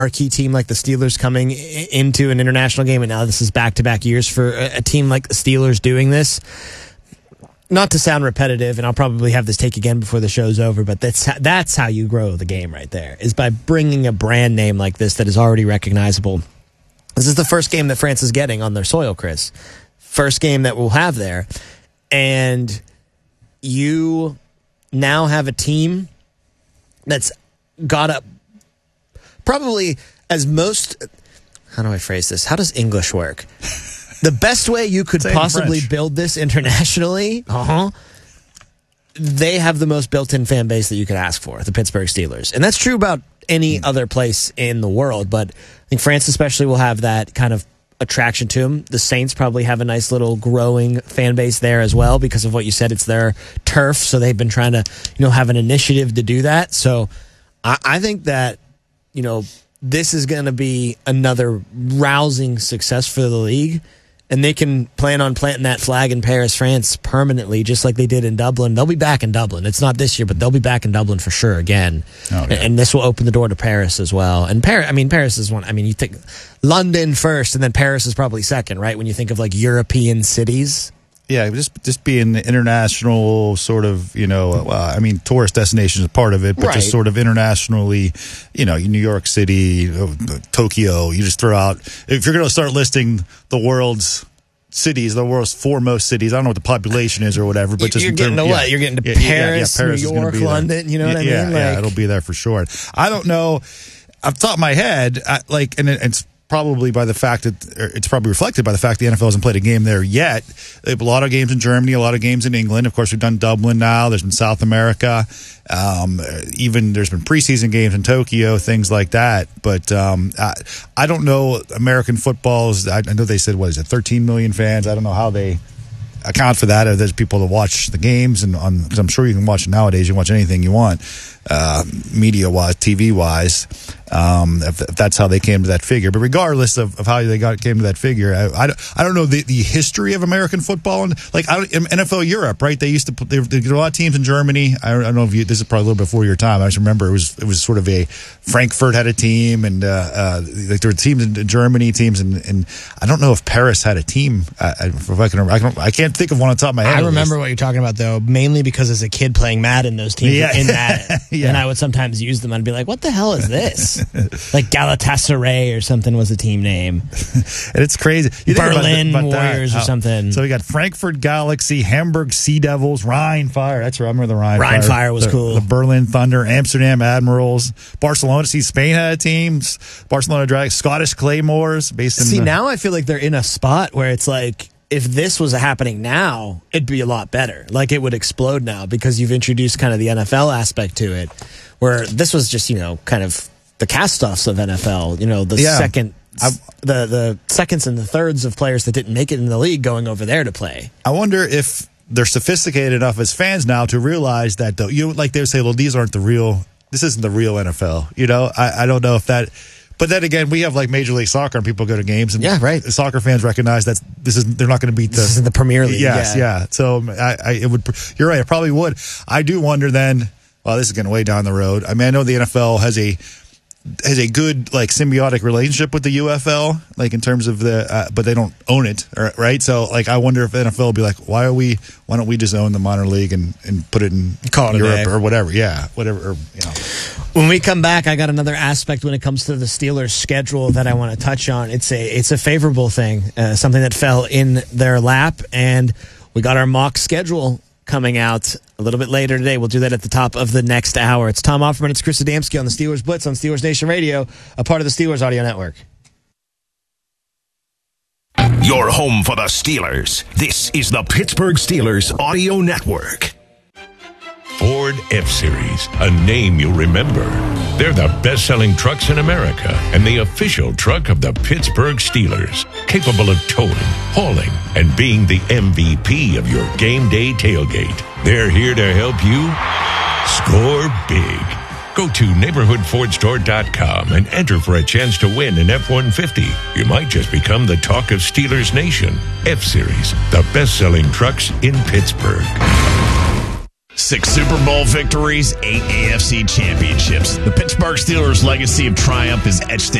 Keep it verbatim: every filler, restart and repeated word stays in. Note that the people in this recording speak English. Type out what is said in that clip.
marquee team like the Steelers coming into an international game, and now this is back-to-back years for a team like the Steelers doing this. Not to sound repetitive, and I'll probably have this take again before the show's over, but that's that's how you grow the game right there, is by bringing a brand name like this that is already recognizable. This is the first game that France is getting on their soil, Chris. First game that we'll have there. And you now have a team that's got up probably as most, how do I phrase this? How does English work? The best way you could Say possibly build this internationally, uh-huh, they have the most built-in fan base that you could ask for, the Pittsburgh Steelers. And that's true about any mm. other place in the world, but I think France especially will have that kind of attraction to them. The Saints probably have a nice little growing fan base there as well because of what you said. It's their turf, so they've been trying to, you know, have an initiative to do that. So I, I think that, you know, this is going to be another rousing success for the league, and they can plan on planting that flag in Paris, France permanently, just like they did in Dublin. They'll be back in Dublin. It's not this year, but they'll be back in Dublin for sure again. Oh, yeah. And this will open the door to Paris as well. And Paris, I mean, Paris is one. I mean, you think London first, and then Paris is probably second, right? When you think of like European cities. Yeah, just just being the international sort of, you know, uh, I mean, tourist destination is part of it, but right. just sort of internationally, you know, New York City, Tokyo, you just throw out, if you're going to start listing the world's cities, the world's foremost cities, I don't know what the population is or whatever, but just you're getting to yeah, what? You're getting to yeah, Paris, yeah, yeah, Paris, New York, London, you know what I yeah, mean? Yeah, like, it'll be there for sure. I don't know, off the top of my head, I, like, and it, it's probably by the fact that it's probably reflected by the fact the N F L hasn't played a game there yet. They have a lot of games in Germany, a lot of games in England. Of course, we've done Dublin now. There's been South America. Um, even there's been preseason games in Tokyo, things like that. But um, I, I don't know American football's. I, I know they said, what is it, thirteen million fans? I don't know how they account for that. Or there's people that watch the games, and on because I'm sure you can watch it nowadays. You can watch anything you want, uh, media wise, T V wise. Um, if, if that's how they came to that figure, but regardless of, of how they got came to that figure, I, I, I don't know the, the history of American football and like I don't, N F L Europe, right? They used to they, they get a lot of teams in Germany. I don't, I don't know if you, this is probably a little before your time. I just remember it was it was sort of a Frankfurt had a team, and uh, uh, like there were teams in Germany, teams in, and I don't know if Paris had a team. Uh, if I can, I, can, I can't think of one on the top of my head. I remember what you're talking about though, mainly because as a kid playing Madden, those teams yeah. were in Madden, yeah. and I would sometimes use them. I'd be like, "What the hell is this?" Like Galatasaray or something was a team name. And it's crazy. You Berlin about, about Warriors that. or something. So we got Frankfurt Galaxy, Hamburg Sea Devils, Rhine Fire. That's right. I remember the Rhine, Rhine Fire. Fire was the, cool. The Berlin Thunder, Amsterdam Admirals, Barcelona. See, Spain had teams. Barcelona Dragons, Scottish Claymores. Based in See, the, now I feel like they're in a spot where it's like, if this was happening now, it'd be a lot better. Like, it would explode now because you've introduced kind of the N F L aspect to it, where this was just, you know, kind of the cast-offs of N F L, you know, the yeah. second, I've, the the seconds and the thirds of players that didn't make it in the league going over there to play. I wonder if they're sophisticated enough as fans now to realize that, though, you know, like they would say, well, these aren't the real, this isn't the real N F L. You know, I, I don't know if that, but then again, we have like Major League Soccer and people go to games, and yeah, right. soccer fans recognize that this is they're not going to beat the this isn't the Premier League. Yes, yeah. yeah. So I, I, it would. You're right. It probably would. I do wonder then. Well, this is getting way down the road. I mean, I know the N F L has a has a good like symbiotic relationship with the U F L, like in terms of the, uh, but they don't own it, right? So like, I wonder if the N F L will be like, why are we? Why don't we just own the minor league and, and put it in Call it Europe or whatever? Yeah, whatever. Or, you know. When we come back, I got another aspect when it comes to the Steelers' schedule that I want to touch on. It's a it's a favorable thing, uh, something that fell in their lap, and we got our mock schedule coming out a little bit later today. We'll do that at the top of the next hour. It's Tom Offerman. It's Chris Adamski on the Steelers Blitz on Steelers Nation Radio, a part of the Steelers Audio Network. Your home for the Steelers. This is the Pittsburgh Steelers Audio Network. Ford F-Series, a name you'll remember. They're the best-selling trucks in America and the official truck of the Pittsburgh Steelers, capable of towing, hauling, and being the M V P of your game day tailgate. They're here to help you score big. Go to neighborhood ford store dot com and enter for a chance to win an F one fifty. You might just become the talk of Steelers Nation. F-Series, the best-selling trucks in Pittsburgh. Six Super Bowl victories, eight A F C championships. The Pittsburgh Steelers' legacy of triumph is etched